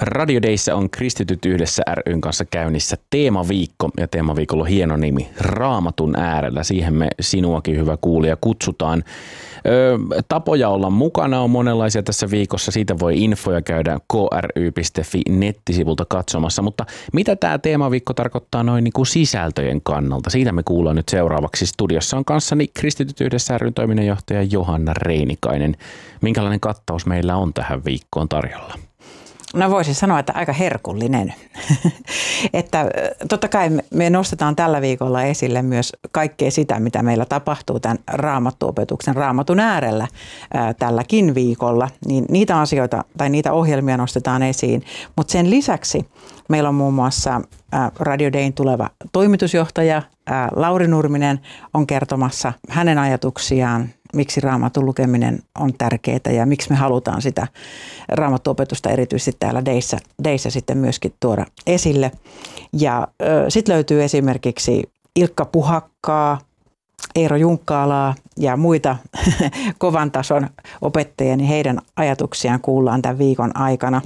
Radio Dayssä on Kristityt yhdessä ry:n kanssa käynnissä teemaviikko ja teemaviikolla on hieno nimi Raamatun äärellä. Siihen me sinuakin hyvä kuulija kutsutaan. Tapoja olla mukana on monenlaisia tässä viikossa. Siitä voi infoja käydä kry.fi nettisivulta katsomassa. Mutta mitä tämä teemaviikko tarkoittaa noin niin kuin sisältöjen kannalta? Siitä me kuullaan nyt seuraavaksi. Studiossa on kanssani Kristityt yhdessä ry:n toiminnanjohtaja Johanna Reinikainen. Minkälainen kattaus meillä on tähän viikkoon tarjolla? No voisin sanoa, että aika herkullinen. Että totta kai me nostetaan tällä viikolla esille myös kaikkea sitä, mitä meillä tapahtuu tämän raamattuopetuksen raamatun äärellä tälläkin viikolla. Niin niitä asioita tai niitä ohjelmia nostetaan esiin, mutta sen lisäksi meillä on muun muassa Radio Dayn tuleva toimitusjohtaja Lauri Nurminen on kertomassa hänen ajatuksiaan, miksi raamatun lukeminen on tärkeää ja miksi me halutaan sitä raamattuopetusta erityisesti täällä Dayssä sitten myöskin tuoda esille. Ja sitten löytyy esimerkiksi Ilkka Puhakkaa, Eero Junkkaalaa ja muita kovan tason opettajia, niin heidän ajatuksiaan kuullaan tämän viikon aikana.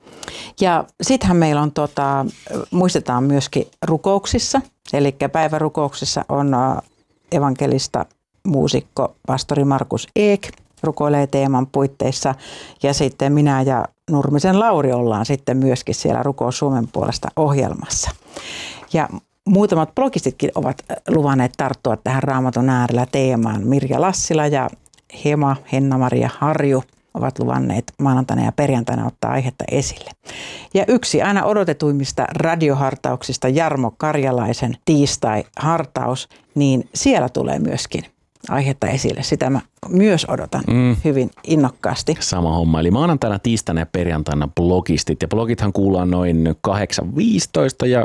Ja sittenhän meillä on, muistetaan myöskin rukouksissa, eli päivärukouksissa on evankelista muusikko pastori Markus Eek rukoilee teeman puitteissa ja sitten minä ja Nurmisen Lauri ollaan sitten myöskin siellä Rukous Suomen puolesta ohjelmassa. Ja muutamat blogistitkin ovat luvanneet tarttua tähän Raamatun äärellä teemaan. Mirja Lassila ja Henna-Maria Harju ovat luvanneet maanantaina ja perjantaina ottaa aihetta esille. Ja yksi aina odotetuimmista radiohartauksista, Jarmo Karjalaisen tiistai-hartaus, niin siellä tulee myöskin aihetta esille. Sitä mä myös odotan hyvin innokkaasti. Sama homma. Eli maanantaina, tiistaina ja perjantaina blogistit. Ja blogithan kuullaan noin 8.15 ja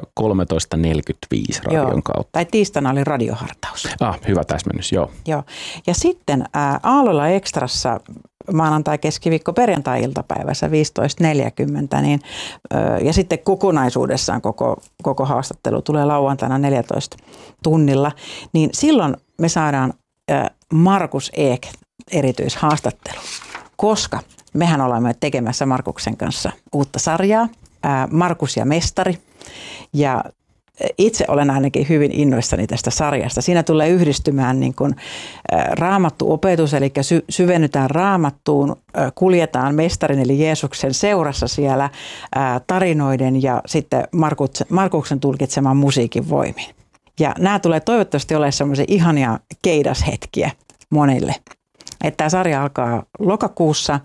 13.45 radion kautta. Tai tiistaina oli radiohartaus. Hyvä täsmennys, joo. Ja sitten Aallolla Ekstrassa maanantai, keskiviikko, perjantai-iltapäivässä 15.40, niin, ja sitten kokonaisuudessaan koko haastattelu tulee lauantaina 14 tunnilla, niin silloin me saadaan Markus Eek erityishaastattelu, koska mehän olemme tekemässä Markuksen kanssa uutta sarjaa, Markus ja mestari, ja itse olen ainakin hyvin innoissani tästä sarjasta. Siinä tulee yhdistymään niin kuin raamattuopetus, eli syvennytään raamattuun, kuljetaan mestarin eli Jeesuksen seurassa siellä tarinoiden ja sitten Markuksen tulkitseman musiikin voimin. Ja nämä tulee toivottavasti olemaan semmoisia ihania keidashetkiä monille. Että tämä sarja alkaa lokakuussa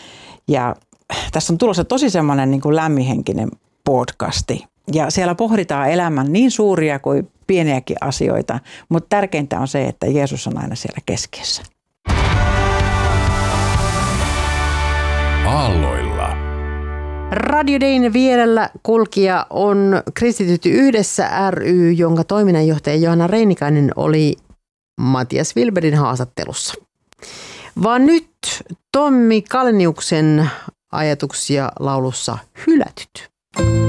ja tässä on tulossa tosi semmoinen niin kuin lämminhenkinen podcasti. Ja siellä pohditaan elämän niin suuria kuin pieniäkin asioita, mutta tärkeintä on se, että Jeesus on aina siellä keskiössä. Aalloilla. Radio Dayn vierellä kulkija on Kristityt yhdessä ry, jonka toiminnanjohtaja Johanna Reinikainen oli Matias Wilbergin haastattelussa. Vaan nyt Tommi Kaleniuksen ajatuksia laulussa Hylätyt.